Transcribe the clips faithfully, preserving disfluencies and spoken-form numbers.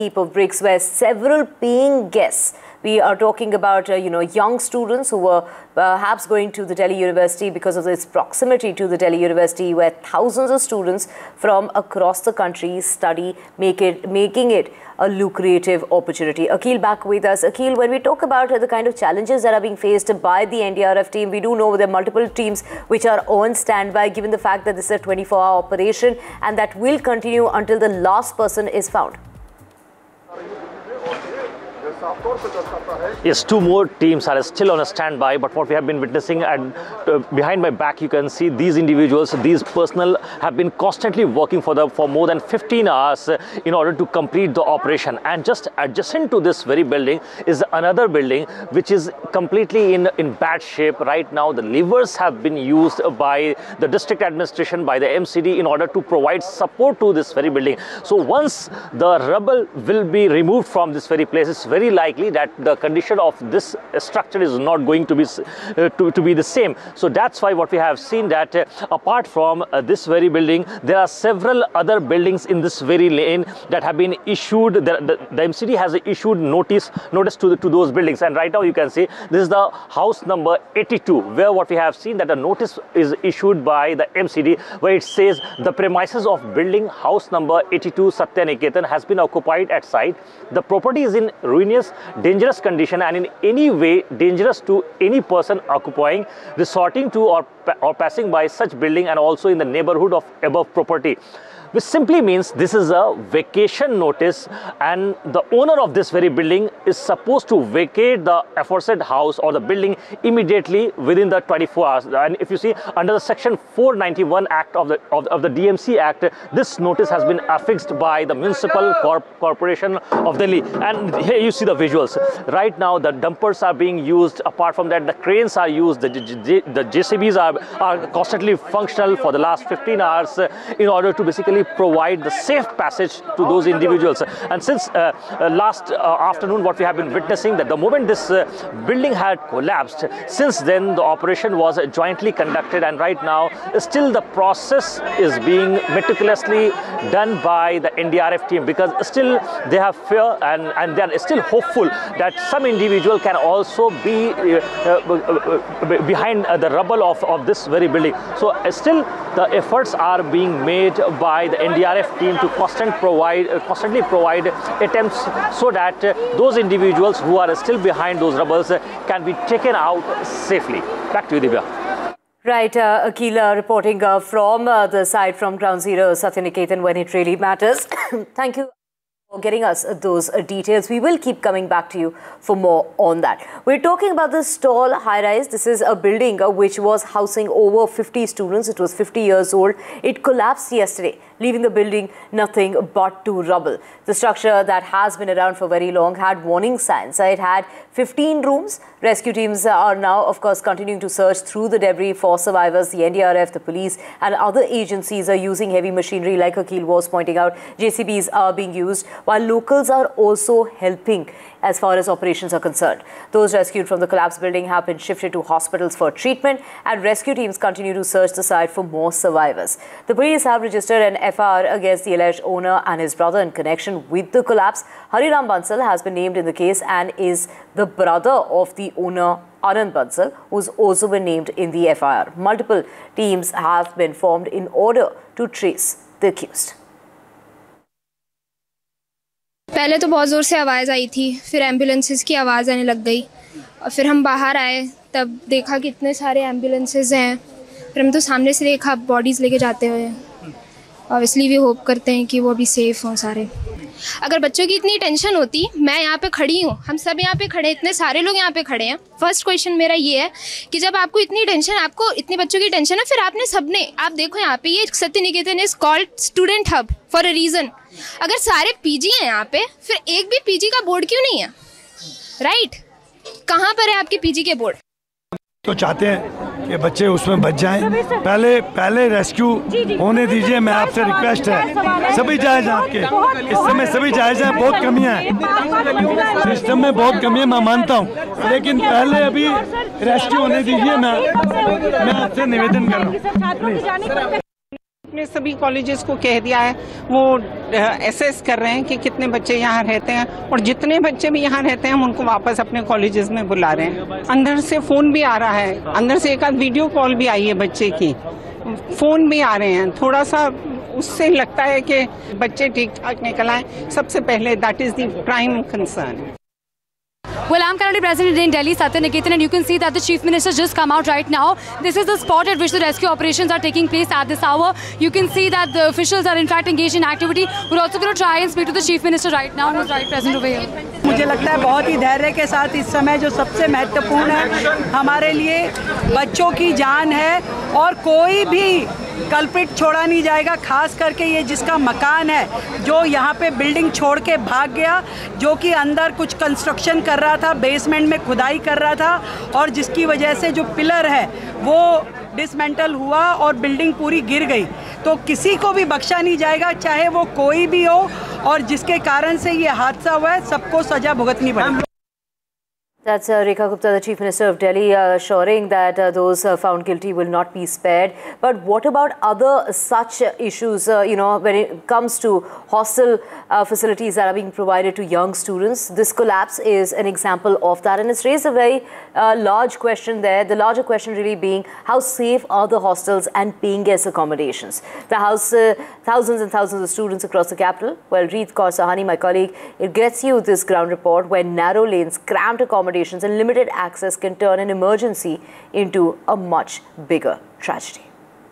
heap of bricks where several paying guests, we are talking about uh, you know young students who were perhaps going to the Delhi University because of its proximity to the Delhi University, where thousands of students from across the country study, make it making it a lucrative opportunity. Akhil back with us. Akhil, when we talk about uh, the kind of challenges that are being faced by the N D R F team, we do know there are multiple teams which are on standby, given the fact that this is a twenty-four hour operation and that will continue until the last person is found. Yes, two more teams are still on a standby, but what we have been witnessing and uh, behind my back, you can see these individuals, these personnel have been constantly working for the for more than fifteen hours uh, in order to complete the operation. And just adjacent to this very building is another building which is completely in, in bad shape. Right now, the levers have been used by the district administration, by the M C D in order to provide support to this very building. So once the rubble will be removed from this very place, it's very likely that the condition of this structure is not going to be uh, to, to be the same. So that's why what we have seen that uh, apart from uh, this very building, there are several other buildings in this very lane that have been issued. The, the, the M C D has issued notice notice to the, to those buildings, and right now you can see this is the house number eighty-two, where what we have seen that a notice is issued by the M C D where it says the premises of building house number eighty-two Satya Niketan has been occupied at site. The property is in ruinous, dangerous condition and in any way dangerous to any person occupying, resorting to or, or passing by such building and also in the neighborhood of above property. Which simply means this is a vacation notice, and the owner of this very building is supposed to vacate the aforesaid house or the building immediately within the twenty-four hours. And if you see under the section four ninety-one Act of the of, of the D M C Act, this notice has been affixed by the Municipal Corp Corporation of Delhi. And here you see the visuals. Right now the dumpers are being used. Apart from that, the cranes are used. The, the J C Bs are, are constantly functional for the last fifteen hours in order to basically provide the safe passage to those individuals. And since uh, uh, last uh, afternoon, what we have been witnessing, that the moment this uh, building had collapsed, since then the operation was jointly conducted, and right now still the process is being meticulously done by the N D R F team, because still they have fear and, and they are still hopeful that some individual can also be uh, uh, behind uh, the rubble of, of this very building. So uh, still the efforts are being made by the N D R F team to constant provide, uh, constantly provide attempts so that uh, those individuals who are still behind those rubbles uh, can be taken out safely. Back to you, Divya. Right, uh, Akhil reporting uh, from uh, the side from Ground Zero, Satya Niketan, when it really matters. Thank you for getting us those uh, details. We will keep coming back to you for more on that. We're talking about this tall high-rise. This is a building uh, which was housing over fifty students. It was fifty years old. It collapsed yesterday, leaving the building nothing but to rubble. The structure that has been around for very long had warning signs. It had fifteen rooms. Rescue teams are now, of course, continuing to search through the debris for survivors. The N D R F, the police and other agencies are using heavy machinery, like Akhil was pointing out. J C Bs are being used, while locals are also helping as far as operations are concerned. Those rescued from the collapsed building have been shifted to hospitals for treatment, and rescue teams continue to search the site for more survivors. The police have registered an F I R against the alleged owner and his brother in connection with the collapse. Hariram Bansal has been named in the case and is the brother of the owner, Anand Bansal, who's also been named in the F I R. Multiple teams have been formed in order to trace the accused. पहले तो बहुत ज़ोर से आवाज़ आई थी, फिर ambulances की आवाज़ आने लग गई और फिर हम बाहर आए, तब देखा कि इतने सारे एम्बुलेंसेस हैं। फिर हम तो सामने से देखा बॉडीज़ लेके जाते हुए। ऑब्वियसली भी होप करते हैं कि वो भी सेफ़ हों सारे। अगर बच्चों की इतनी टेंशन होती, मैं यहाँ पे खड़ी हूँ, हम सब यहाँ पे खड़े हैं, इतने सारे लोग यहाँ पे खड़े हैं। फर्स्ट क्वेश्चन मेरा ये है कि जब आपको इतनी टेंशन, आपको इतने बच्चों की टेंशन है, फिर आपने सबने, आप देखो यहाँ पे ये सत्य निकेतन is called student hub for a reason. अगर सारे पीजी हैं यहाँ पे, फिर एक भी पीजी का बोर्ड क्यों नहीं है? राइट, कहाँ पर है आपके पीजी के बोर्ड? तो चाहते हैं कि बच्चे उसमें बच जाएं। पहले पहले रेस्क्यू होने दीजिए, मैं आपसे रिक्वेस्ट है। सभी जायज़ हैं आपके, इस समय सभी जायज़ हैं। बहुत कमियां हैं सिस्टम में, बहुत कमी है, मैं मानता हूँ, लेकिन पहले अभी रेस्क्यू होने दीजिए। मैं मैं आपसे निवेदन कर रहा हूँ। ने सभी कॉलेजेस को कह दिया है, वो एसेस कर रहे हैं कि कितने बच्चे यहाँ रहते हैं, और जितने बच्चे भी यहाँ रहते हैं हम उनको वापस अपने कॉलेजेस में बुला रहे हैं। अंदर से फ़ोन भी आ रहा है, अंदर से एक आध वीडियो कॉल भी आई है बच्चे की, फ़ोन भी आ रहे हैं। थोड़ा सा उससे लगता है कि बच्चे ठीक ठाक निकल आए, सबसे पहले that is the prime concern. Well, I'm currently present in Delhi, Satya Niketan, and you can see that the Chief Minister just come out right now. This is the spot at which the rescue operations are taking place at this hour. You can see that the officials are in fact engaged in activity. We're also going to try and speak to the Chief Minister right now, who's right present over here. मुझे लगता है बहुत ही धैर्य के साथ इस समय जो सबसे महत्वपूर्ण है हमारे लिए बच्चों की जान है, और कोई भी कल्प्रिट छोड़ा नहीं जाएगा। खास करके ये जिसका मकान है, जो यहाँ पे बिल्डिंग छोड़ के भाग गया, जो कि अंदर कुछ कंस्ट्रक्शन कर रहा था, बेसमेंट में खुदाई कर रहा था, और जिसकी वजह से जो पिलर है वो डिसमेंटल हुआ और बिल्डिंग पूरी गिर गई। तो किसी को भी बख्शा नहीं जाएगा, चाहे वो कोई भी हो, और जिसके कारण से ये हादसा हुआ है सबको सजा भुगतनी पड़ेगी। That's uh, Rekha Gupta, the Chief Minister of Delhi, uh, assuring that uh, those uh, found guilty will not be spared. But what about other such uh, issues, uh, you know, when it comes to hostel uh, facilities that are being provided to young students? This collapse is an example of that, and it's raised a very uh, large question there. The larger question really being, how safe are the hostels and paying guest accommodations? The house, uh, thousands and thousands of students across the capital. Well, Reet Kaur Sahani, my colleague, it gets you this ground report where narrow lanes, cramped accommodations and limited access can turn an emergency into a much bigger tragedy.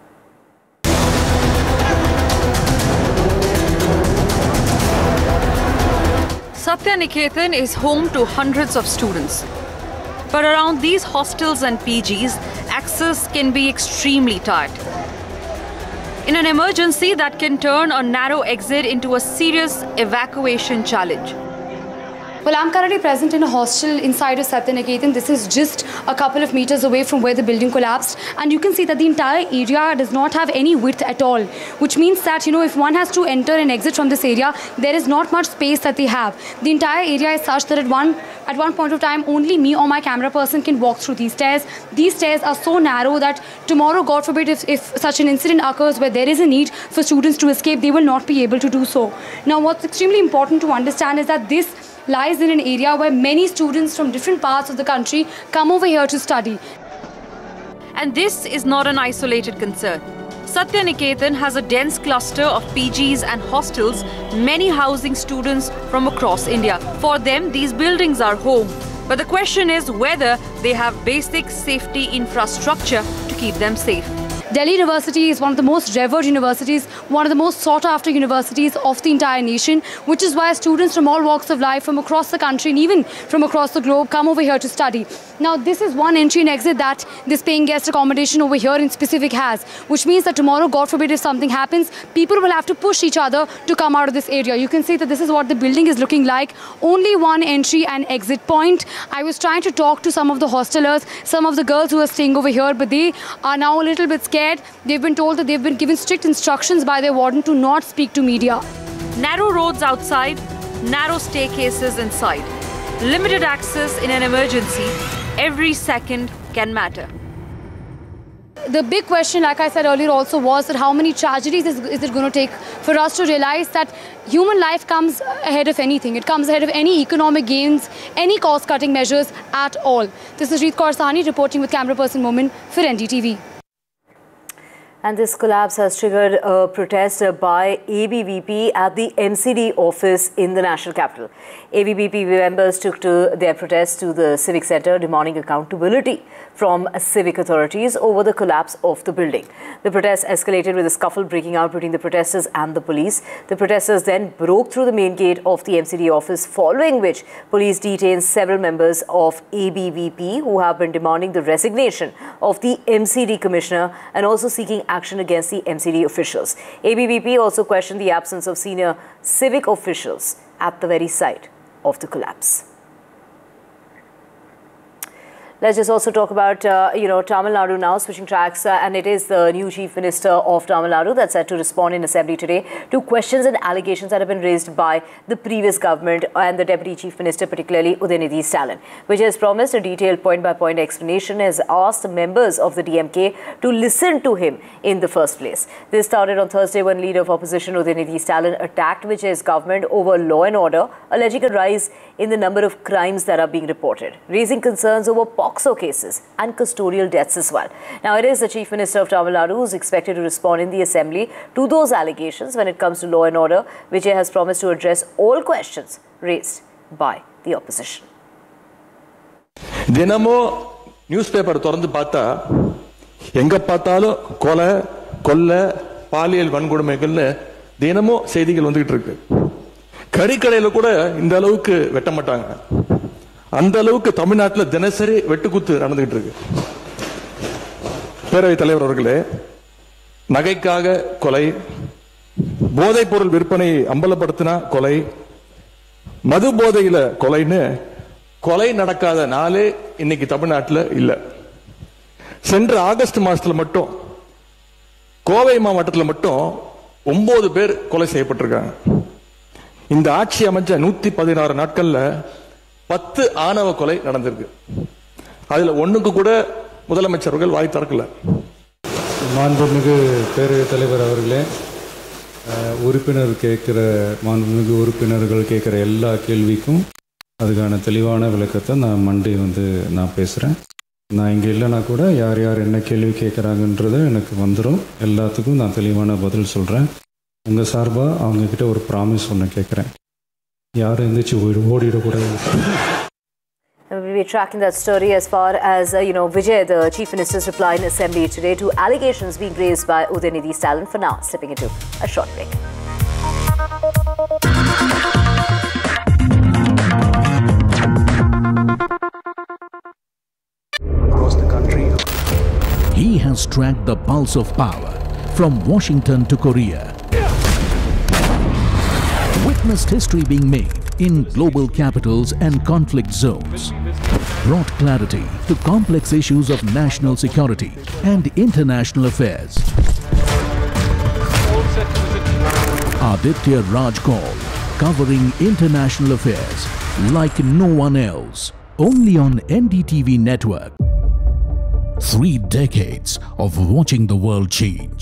Satya Niketan is home to hundreds of students. But around these hostels and P Gs, access can be extremely tight. In an emergency, that can turn a narrow exit into a serious evacuation challenge. Well, I'm currently present in a hostel inside of Satya Niketan. This is just a couple of meters away from where the building collapsed. And you can see that the entire area does not have any width at all. Which means that, you know, if one has to enter and exit from this area, there is not much space that they have. The entire area is such that at one, at one point of time, only me or my camera person can walk through these stairs. These stairs are so narrow that tomorrow, God forbid, if, if such an incident occurs where there is a need for students to escape, they will not be able to do so. Now, what's extremely important to understand is that this lies in an area where many students from different parts of the country come over here to study. And this is not an isolated concern. Satya Niketan has a dense cluster of P Gs and hostels, many housing students from across India. For them, these buildings are home. But the question is whether they have basic safety infrastructure to keep them safe. Delhi University is one of the most revered universities, one of the most sought after universities of the entire nation, which is why students from all walks of life from across the country and even from across the globe come over here to study. Now, this is one entry and exit that this paying guest accommodation over here in specific has, which means that tomorrow, God forbid, if something happens, people will have to push each other to come out of this area. You can see that this is what the building is looking like. Only one entry and exit point. I was trying to talk to some of the hostelers, some of the girls who are staying over here, but they are now a little bit scared. They've been told that they've been given strict instructions by their warden to not speak to media. Narrow roads outside, narrow staircases inside. Limited access in an emergency. Every second can matter. The big question, like I said earlier also, was that how many tragedies is, is it going to take for us to realize that human life comes ahead of anything. It comes ahead of any economic gains, any cost-cutting measures at all. This is Reet Kaur Sahani reporting with camera person Momin for N D T V. And this collapse has triggered a protest by A B V P at the M C D office in the national capital. A B V P members took to their protest to the Civic Centre demanding accountability from civic authorities over the collapse of the building. The protest escalated with a scuffle breaking out between the protesters and the police. The protesters then broke through the main gate of the M C D office, following which police detained several members of A B V P who have been demanding the resignation of the M C D commissioner and also seeking action against the M C D officials. A B V P also questioned the absence of senior civic officials at the very site of the collapse. Let's just also talk about, uh, you know, Tamil Nadu now, switching tracks, uh, and it is the new Chief Minister of Tamil Nadu that's set to respond in Assembly today to questions and allegations that have been raised by the previous government and the Deputy Chief Minister, particularly Udayanidhi Stalin, which has promised a detailed point-by-point explanation, has asked members of the D M K to listen to him in the first place. This started on Thursday when leader of opposition Udayanidhi Stalin attacked Vijay's government over law and order, alleging a rise in the number of crimes that are being reported, raising concerns over POXO cases and custodial deaths as well. Now, it is the Chief Minister of Tamil Nadu who is expected to respond in the Assembly to those allegations when it comes to law and order. Vijay has promised to address all questions raised by the opposition. Dinamo newspaper தொடர்ந்து பார்த்தா எங்க பார்த்தாலும் கொலை கொள்ளை பாலியல் வன்கொடுமைகள்னு தினமும் செய்திகள் வந்துகிட்டு இருக்கு. கறிக்கடையில கூட இந்த அளவுக்கு வெட்ட மாட்டாங்க. அந்த அளவுக்கு தமிழ்நாட்டில் தினசரி வெட்டுக்குத்து நடந்துகிட்டு இருக்கு. பேரவைத் தலைவர் அவர்களே, நகைக்காக கொலை, போதைப் பொருள் விற்பனை அம்பலப்படுத்தினா கொலை, மது போதையில கொலைன்னு கொலை நடக்காத நாளே இன்னைக்கு தமிழ்நாட்டில் இல்ல. சென்ற ஆகஸ்ட் மாசத்துல மட்டும் கோவை மாவட்டத்தில் மட்டும் ஒன்பது பேர் கொலை செய்யப்பட்டிருக்காங்க. இந்த ஆட்சி அமைச்ச நூத்தி பதினாறு நாட்கள்ல பத்து ஆணவ கொலை நடந்திருக்கு. அதுல ஒண்ணுக்கு கூட முதலமைச்சர்கள் வாய் திறக்கல. மாண்புமிகு பேரவைத் தலைவர் அவர்களே, உறுப்பினர் கேட்கிற மாண்புமிகு உறுப்பினர்கள் கேட்கிற எல்லா கேள்விக்கும் அதுக்கான தெளிவான விளக்கத்தை நான் மண்டே வந்து நான் பேசுகிறேன். நான் இங்கே இல்லைனா கூட யார் யார் என்ன கேள்வி கேட்குறாங்கன்றது எனக்கு வந்துடும். எல்லாத்துக்கும் நான் தெளிவான பதில் சொல்கிறேன். உங்கள் சார்பாக அவங்கக்கிட்ட ஒரு ப்ராமிஸ் ஒன்று கேட்குறேன். யாரும் எந்திரிச்சு ஓடிடக்கூடாது. We'll be tracking that story as far as, uh, you know, Vijay, the Chief Minister's reply in Assembly today to allegations being raised by Udayanidhi Stalin. For now, slipping into a short break. Across the country, he has tracked the pulse of power from Washington to Korea. Witnessed history being made in global capitals and conflict zones. Brought clarity to complex issues of national security and international affairs. Aditya Rajkol, covering international affairs like no one else. Only on N D T V network. Three decades of watching the world change.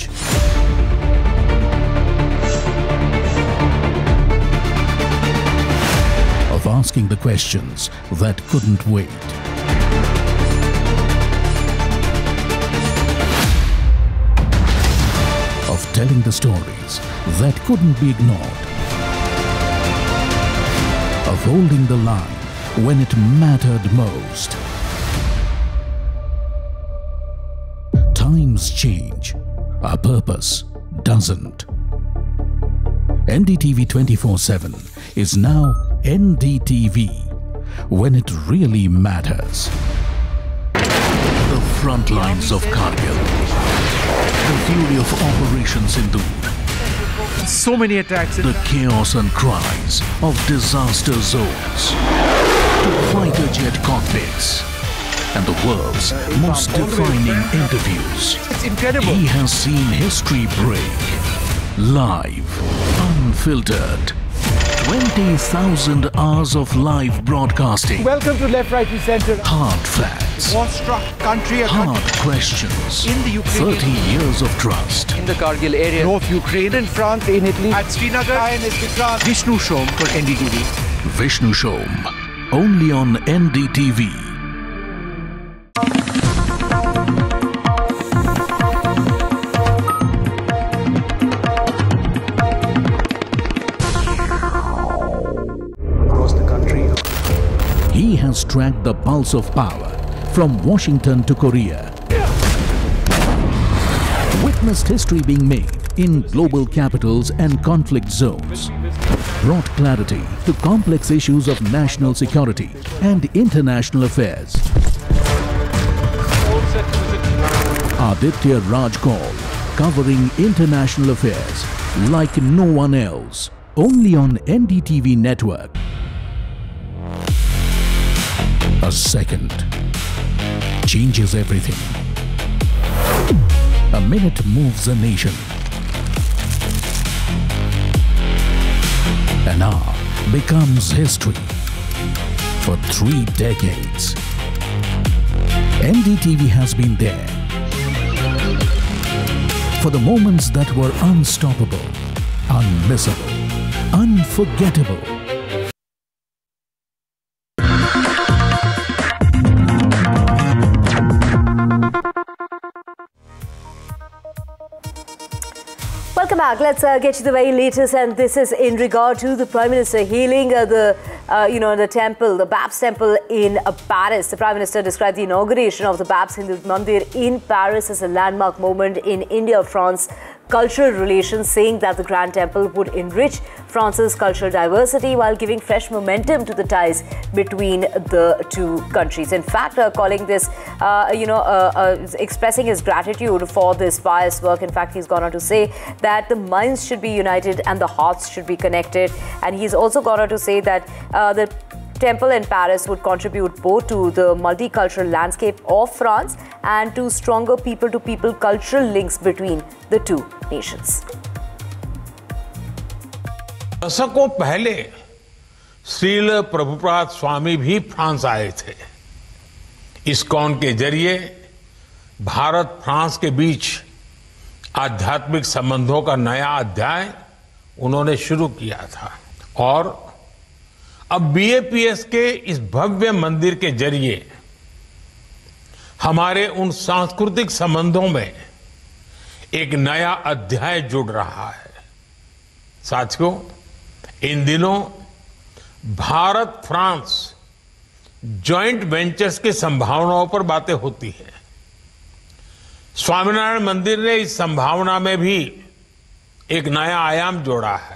Of asking the questions that couldn't wait. Of telling the stories that couldn't be ignored. Of holding the line when it mattered most. Times change, our purpose doesn't. N D T V twenty-four seven is now N D T V, when it really matters. The front lines of Kargil, the fury of Operation Sindoor. So many attacks. The chaos and cries of disaster zones. To fighter jet cockpits. And the world's most defining interviews. It's incredible. He has seen history break. Live. Unfiltered. twenty thousand hours of live broadcasting. Welcome to Left, Right and Center. Hard facts. War-struck country. Hard questions. In the Ukraine. thirty years of trust. In the Kargil area. North Ukraine. In France. In Italy. At Srinagar. Vishnu Shom for N D T V. Vishnu Shom. Only on N D T V. He has tracked the pulse of power from Washington to Korea. Witnessed history being made in global capitals and conflict zones. Brought clarity to complex issues of national security and international affairs. Aditya Rajkol, covering international affairs like no one else. Only on N D T V network. A second, changes everything. A minute moves a nation. An hour becomes history. For three decades, N D T V has been there for the moments that were unstoppable, unmissable, unforgettable. Welcome back. Let's uh, get to the very latest, and this is in regard to the Prime Minister hailing uh, the, uh, you know, the temple, the Babs Temple in uh, Paris. The Prime Minister described the inauguration of the Babs Hindu Mandir in Paris as a landmark moment in India-France cultural relations, saying that the Grand Temple would enrich France's cultural diversity while giving fresh momentum to the ties between the two countries. In fact, uh, calling this, uh, you know, uh, uh, expressing his gratitude for this pious work. In fact, he's gone on to say that the minds should be united and the hearts should be connected. And he's also gone on to say that uh, the temple in Paris would contribute both to the multicultural landscape of France and to stronger people-to-people cultural links between the two nations. दशकों पहले श्रील प्रभुपाद स्वामी भी France आए थे। ISKCON के जरिए Bharat France के बीच आध्यात्मिक संबंधों का नया अध्याय उन्होंने शुरू किया था और अब बी ए पी एस के इस भव्य मंदिर के जरिए हमारे उन सांस्कृतिक संबंधों में एक नया अध्याय जुड़ रहा है। साथियों, इन दिनों भारत फ्रांस जॉइंट वेंचर्स की संभावनाओं पर बातें होती हैं। स्वामीनारायण मंदिर ने इस संभावना में भी एक नया आयाम जोड़ा है।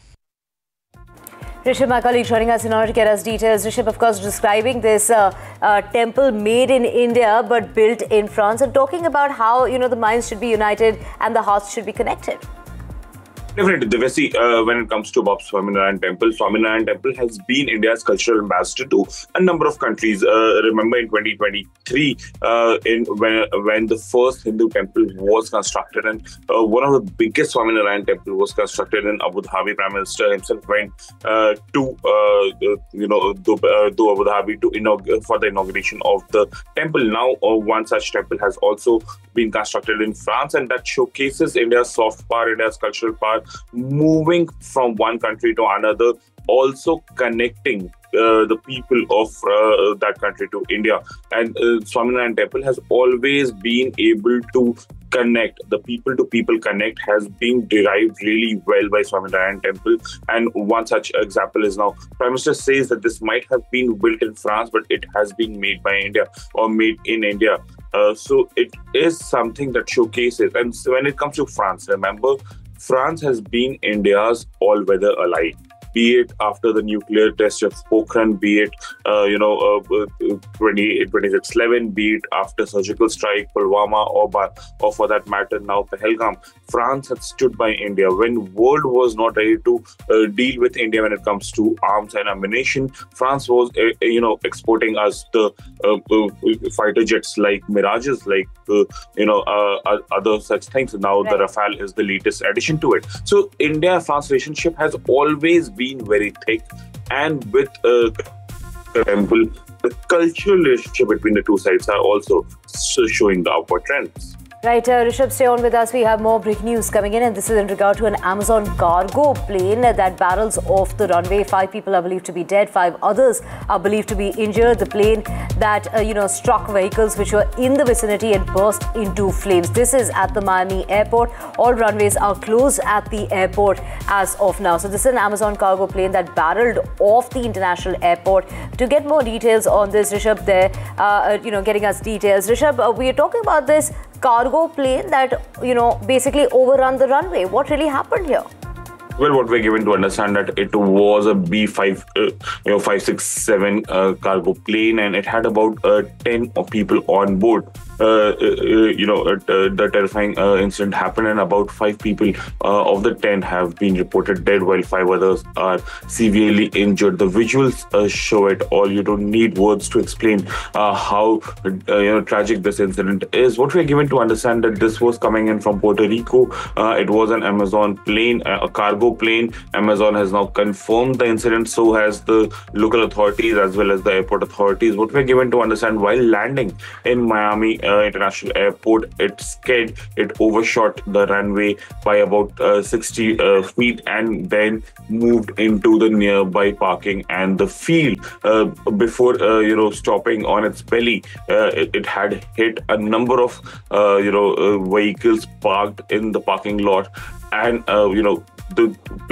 Rishabh, my colleague, joining us in order to get us details. Rishabh, of course, describing this uh, uh, temple made in India but built in France, and talking about how, you know, the minds should be united and the hearts should be connected. Definitely, Divya, uh, when it comes to Babs Swaminarayan Temple, Swaminarayan Temple has been India's cultural ambassador to a number of countries. Uh, remember in twenty twenty-three, uh, in when when the first Hindu temple was constructed, and uh, one of the biggest Swaminarayan temple was constructed in Abu Dhabi. Prime Minister himself went uh, to uh, you know to, uh, to Abu Dhabi to inaugurate for the inauguration of the temple. Now, uh, one such temple has also been constructed in France, and that showcases India's soft power, India's cultural power, moving from one country to another, also connecting uh, the people of uh, that country to India. And uh, Swaminarayan Temple has always been able to connect. The people-to-people connect has been derived really well by Swaminarayan Temple. And one such example is now, Prime Minister says that this might have been built in France, but it has been made by India or made in India. Uh, so it is something that showcases. And so when it comes to France, remember, France has been India's all-weather ally. Be it after the nuclear test of Pokhran, be it, uh, you know, uh, twenty-six eleven, be it after surgical strike, Pulwama, or, by, or for that matter, now Pahalgam, France had stood by India. When world was not ready to uh, deal with India when it comes to arms and ammunition, France was, uh, you know, exporting us the uh, uh, fighter jets like Mirages, like, uh, you know, uh, other such things. Now right. The Rafale is the latest addition to it. So India-France relationship has always been very thick, and with uh, the temple, the cultural relationship between the two sides are also showing the upward trends. Right, uh, Rishabh, stay on with us. We have more breaking news coming in, and this is in regard to an Amazon cargo plane that barrels off the runway. Five people are believed to be dead. Five others are believed to be injured. The plane that, uh, you know, struck vehicles which were in the vicinity and burst into flames. This is at the Miami airport. All runways are closed at the airport as of now. So this is an Amazon cargo plane that barreled off the international airport. To get more details on this, Rishabh, there, uh, you know, getting us details. Rishabh, uh, we are talking about this cargo plane that, you know, basically overrun the runway. What really happened here? Well, what we're given to understand that it was a B five, uh, you know, five six seven uh, cargo plane, and it had about uh, ten people on board. uh, you know, uh, the terrifying uh, incident happened, and about five people uh, of the ten have been reported dead, while five others are severely injured. The visuals uh, show it all. You don't need words to explain uh, how uh, you know tragic this incident is. What we are given to understand that this was coming in from Puerto Rico. Uh, it was an Amazon plane, a cargo plane. Amazon has now confirmed the incident. So has the local authorities as well as the airport authorities. What we are given to understand, while landing in Miami uh, International Airport, it skid, it overshot the runway by about uh, sixty uh, feet and then moved into the nearby parking and the field. Uh, before uh, you know stopping on its belly, uh, it, it had hit a number of uh, you know uh, vehicles parked in the parking lot, and uh, you know the